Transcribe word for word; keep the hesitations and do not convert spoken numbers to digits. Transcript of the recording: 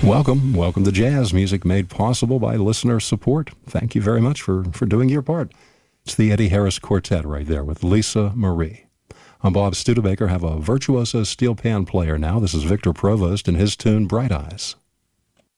Welcome. Welcome to Jazz Music made possible by listener support. Thank you very much for, for doing your part. It's the Eddie Harris Quartet right there with Lisa Marie. I'm Bob Studebaker. Have a virtuoso steel pan player now. This is Victor Provost and his tune, Bright Eyes.